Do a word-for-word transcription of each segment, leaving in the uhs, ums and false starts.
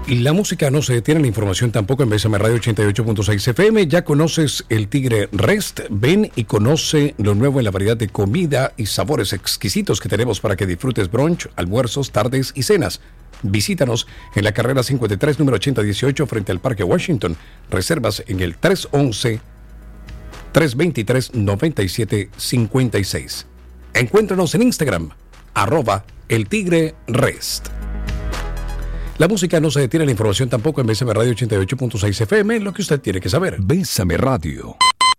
Y la música no se detiene, la información tampoco en Bésame Radio ochenta y ocho punto seis F M. Ya conoces el Tigre Rest. Ven y conoce lo nuevo en la variedad de comida y sabores exquisitos que tenemos para que disfrutes brunch, almuerzos, tardes y cenas. Visítanos en la carrera cincuenta y tres, número ochenta dieciocho, frente al Parque Washington. Reservas en el tres once, tres veintitrés, noventa y siete cincuenta y seis. Encuéntranos en Instagram, arroba el Tigre Rest. La música no se detiene, la información tampoco en Bésame Radio ochenta y ocho punto seis F M, lo que usted tiene que saber. Bésame Radio.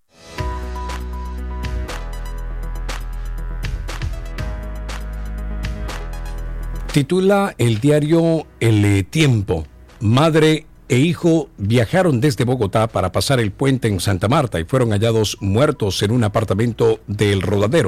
Titula el diario El Tiempo: madre e hijo viajaron desde Bogotá para pasar el puente en Santa Marta y fueron hallados muertos en un apartamento del Rodadero.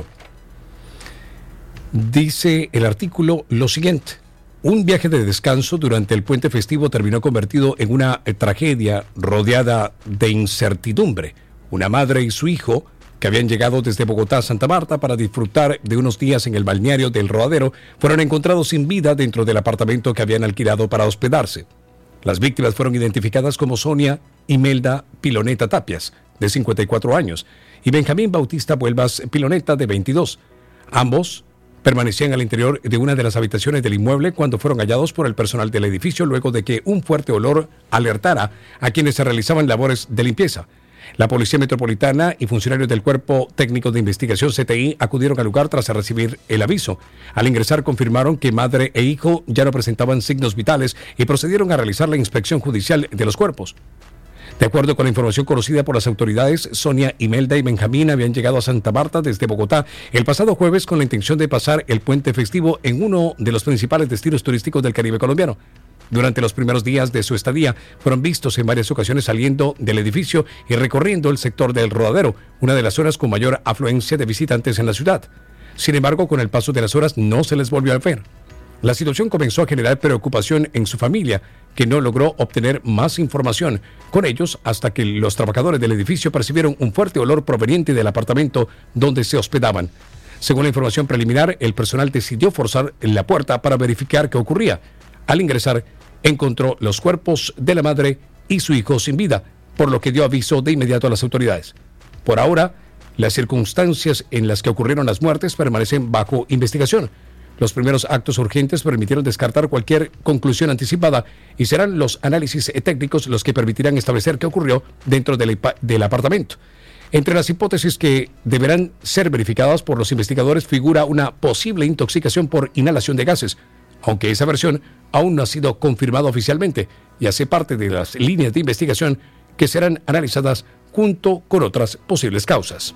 Dice el artículo lo siguiente: un viaje de descanso durante el puente festivo terminó convertido en una tragedia rodeada de incertidumbre. Una madre y su hijo, que habían llegado desde Bogotá a Santa Marta para disfrutar de unos días en el balneario del Rodadero, fueron encontrados sin vida dentro del apartamento que habían alquilado para hospedarse. Las víctimas fueron identificadas como Sonia Imelda Piloneta Tapias, de cincuenta y cuatro años, y Benjamín Bautista Vuelvas Piloneta, de veintidós. Ambos permanecían al interior de una de las habitaciones del inmueble cuando fueron hallados por el personal del edificio luego de que un fuerte olor alertara a quienes se realizaban labores de limpieza. La Policía Metropolitana y funcionarios del Cuerpo Técnico de Investigación C T I acudieron al lugar tras recibir el aviso. Al ingresar confirmaron que madre e hijo ya no presentaban signos vitales y procedieron a realizar la inspección judicial de los cuerpos. De acuerdo con la información conocida por las autoridades, Sonia, Imelda y Benjamín habían llegado a Santa Marta desde Bogotá el pasado jueves con la intención de pasar el puente festivo en uno de los principales destinos turísticos del Caribe colombiano. Durante los primeros días de su estadía, fueron vistos en varias ocasiones saliendo del edificio y recorriendo el sector del Rodadero, una de las zonas con mayor afluencia de visitantes en la ciudad. Sin embargo, con el paso de las horas no se les volvió a ver. La situación comenzó a generar preocupación en su familia, que no logró obtener más información con ellos hasta que los trabajadores del edificio percibieron un fuerte olor proveniente del apartamento donde se hospedaban. Según la información preliminar, el personal decidió forzar la puerta para verificar qué ocurría. Al ingresar, encontró los cuerpos de la madre y su hijo sin vida, por lo que dio aviso de inmediato a las autoridades. Por ahora, las circunstancias en las que ocurrieron las muertes permanecen bajo investigación. Los primeros actos urgentes permitieron descartar cualquier conclusión anticipada y serán los análisis técnicos los que permitirán establecer qué ocurrió dentro del, del apartamento. Entre las hipótesis que deberán ser verificadas por los investigadores figura una posible intoxicación por inhalación de gases, aunque esa versión aún no ha sido confirmada oficialmente y hace parte de las líneas de investigación que serán analizadas junto con otras posibles causas.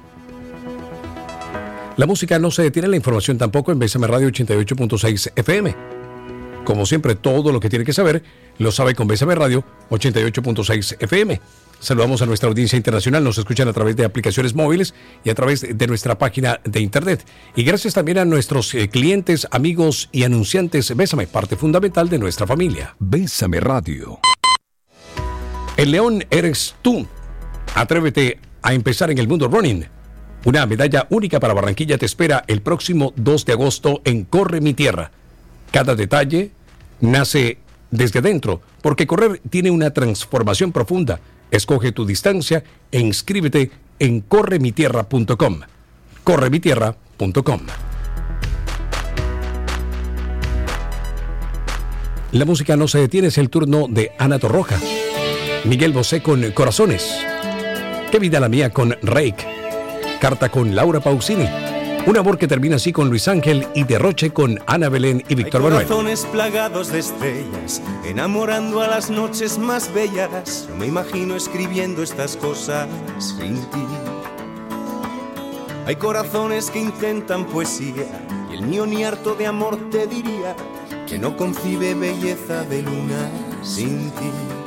La música no se detiene, la información tampoco en Bésame Radio ochenta y ocho punto seis F M. Como siempre, todo lo que tiene que saber lo sabe con Bésame Radio ochenta y ocho punto seis F M. Saludamos a nuestra audiencia internacional, nos escuchan a través de aplicaciones móviles y a través de nuestra página de internet. Y gracias también a nuestros eh, clientes, amigos y anunciantes Bésame, parte fundamental de nuestra familia. Bésame Radio. El león eres tú. Atrévete a empezar en el mundo running. Una medalla única para Barranquilla te espera el próximo dos de agosto en Corre Mi Tierra. Cada detalle nace desde dentro, porque correr tiene una transformación profunda. Escoge tu distancia e inscríbete en corre mi tierra punto com. corre mi tierra punto com. La música no se detiene, es el turno de Ana Torroja. Miguel Bosé con Corazones. Qué vida la mía con Rake. Carta con Laura Pausini. Un amor que termina así con Luis Ángel y Derroche con Ana Belén y Víctor Manuel. Corazones plagados de estrellas, enamorando a las noches más bellas. No me imagino escribiendo estas cosas sin ti. Hay corazones que intentan poesía y el mío ni harto de amor te diría que no concibe belleza de luna sin ti.